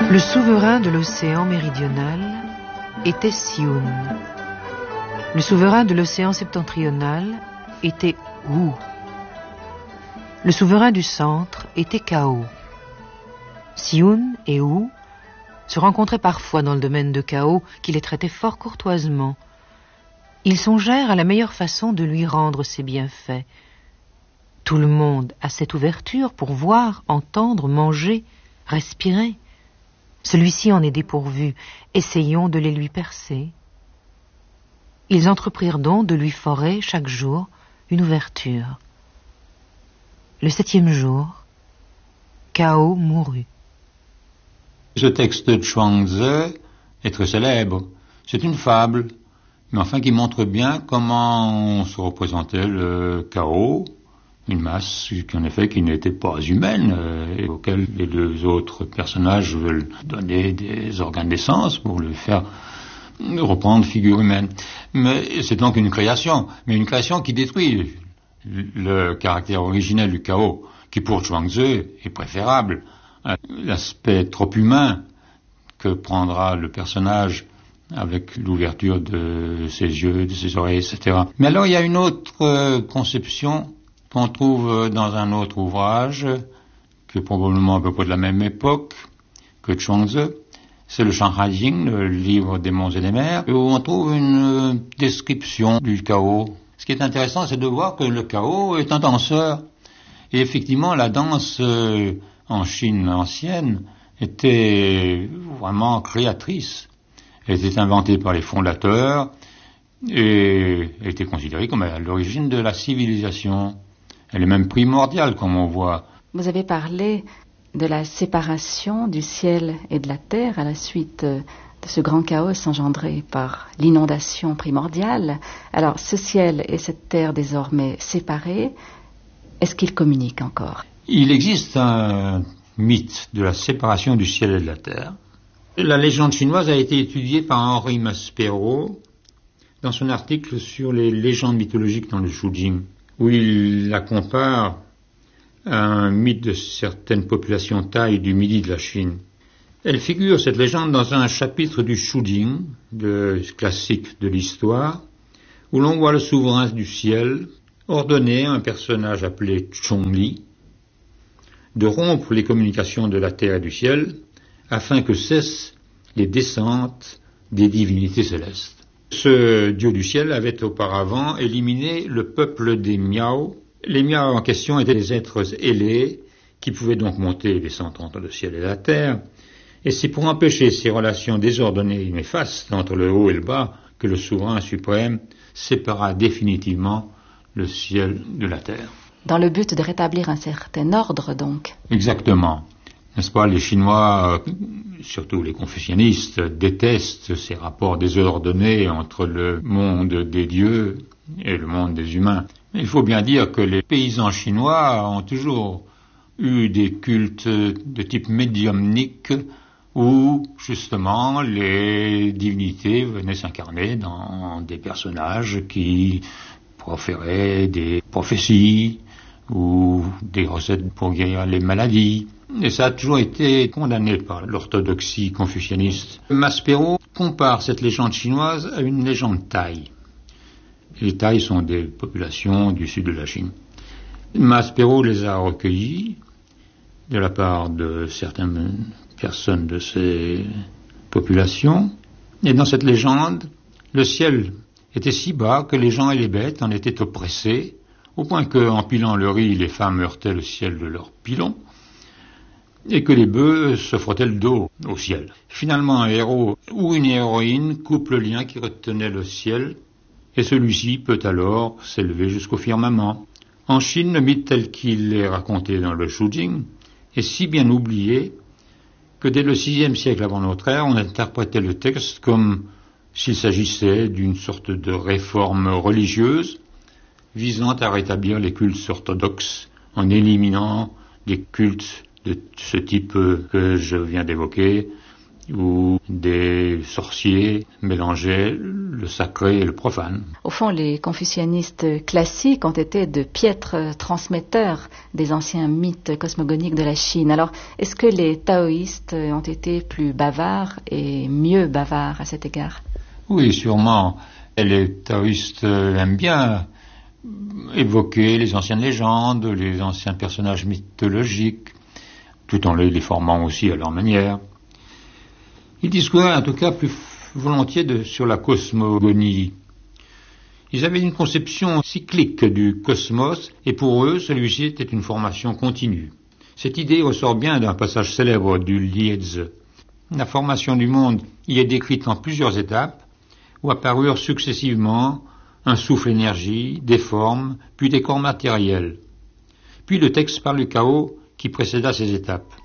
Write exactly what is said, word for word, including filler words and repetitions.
Le souverain de l'océan méridional était Sioun. Le souverain de l'océan septentrional était Wu. Le souverain du centre était Kao. Sioun et Wu se rencontraient parfois dans le domaine de Kao, qui les traitait fort courtoisement. Ils songèrent à la meilleure façon de lui rendre ses bienfaits. Tout le monde a cette ouverture pour voir, entendre, manger, respirer. Celui-ci en est dépourvu. Essayons de les lui percer. Ils entreprirent donc de lui forer chaque jour une ouverture. Le septième jour, Kao mourut. Ce texte de Chuang-Tzu est très célèbre. C'est une fable, mais enfin qui montre bien comment se représentait le Kao, une masse qui en effet qui n'était pas humaine, euh, et auquel les deux autres personnages veulent donner des organes d'essence pour lui faire reprendre figure humaine. Mais c'est donc une création, mais une création qui détruit le caractère originel du Kao, qui pour Chuang-Tzu est préférable. L'aspect trop humain que prendra le personnage avec l'ouverture de ses yeux, de ses oreilles, et cetera. Mais alors il y a une autre conception qu'on trouve dans un autre ouvrage, qui est probablement à peu près de la même époque que Chuang-Tzu. C'est le Shanghai Jing, le livre des monts et des mers, où on trouve une description du Kao. Ce qui est intéressant, c'est de voir que le Kao est un danseur. Et effectivement, la danse euh, en Chine ancienne était vraiment créatrice. Elle était inventée par les fondateurs et elle était considérée comme à l'origine de la civilisation. Elle est même primordiale, comme on voit. Vous avez parlé de la séparation du ciel et de la terre à la suite de ce grand chaos engendré par l'inondation primordiale. Alors, ce ciel et cette terre désormais séparés, est-ce qu'ils communiquent encore? Il existe un mythe de la séparation du ciel et de la terre. La légende chinoise a été étudiée par Henri Maspero dans son article sur les légendes mythologiques dans le Shujing, où il la compare à un mythe de certaines populations thaï du midi de la Chine. Elle figure, cette légende, dans un chapitre du Shujing, le classique de l'histoire, où l'on voit le souverain du ciel ordonner à un personnage appelé Chongli de rompre les communications de la terre et du ciel afin que cessent les descentes des divinités célestes. Ce dieu du ciel avait auparavant éliminé le peuple des Miao. Les Miao en question étaient des êtres ailés qui pouvaient donc monter et descendre entre le ciel et la terre. Et c'est pour empêcher ces relations désordonnées et néfastes entre le haut et le bas que le souverain suprême sépara définitivement le ciel de la terre. Dans le but de rétablir un certain ordre, donc. Exactement. N'est-ce pas, les Chinois, surtout les confucianistes, détestent ces rapports désordonnés entre le monde des dieux et le monde des humains. Il faut bien dire que les paysans chinois ont toujours eu des cultes de type médiumnique où, justement, les divinités venaient s'incarner dans des personnages qui proféraient des prophéties ou des recettes pour guérir les maladies. Et ça a toujours été condamné par l'orthodoxie confucianiste. Maspero compare cette légende chinoise à une légende thaï. Les Thaïs sont des populations du sud de la Chine. Maspero les a recueillis de la part de certaines personnes de ces populations. Et dans cette légende, le ciel était si bas que les gens et les bêtes en étaient oppressés, au point qu'en pilant le riz, les femmes heurtaient le ciel de leurs pilons, et que les bœufs se frottaient le dos au ciel. Finalement, un héros ou une héroïne coupe le lien qui retenait le ciel, et celui-ci peut alors s'élever jusqu'au firmament. En Chine, le mythe tel qu'il est raconté dans le Shujing est si bien oublié que dès le sixième siècle avant notre ère, on interprétait le texte comme s'il s'agissait d'une sorte de réforme religieuse visant à rétablir les cultes orthodoxes en éliminant les cultes de ce type que je viens d'évoquer, où des sorciers mélangeaient le sacré et le profane. Au fond, les confucianistes classiques ont été de piètres transmetteurs des anciens mythes cosmogoniques de la Chine. Alors, est-ce que les taoïstes ont été plus bavards et mieux bavards à cet égard? Oui, sûrement. Les taoïstes aiment bien évoquer les anciennes légendes, les anciens personnages mythologiques, tout en les formant aussi à leur manière. Ils discouraient en tout cas plus volontiers de, sur la cosmogonie. Ils avaient une conception cyclique du cosmos, et pour eux, celui-ci était une formation continue. Cette idée ressort bien d'un passage célèbre du Liezi. La formation du monde y est décrite en plusieurs étapes, où apparurent successivement un souffle-énergie, des formes, puis des corps matériels. Puis le texte par le chaos qui précéda ces étapes.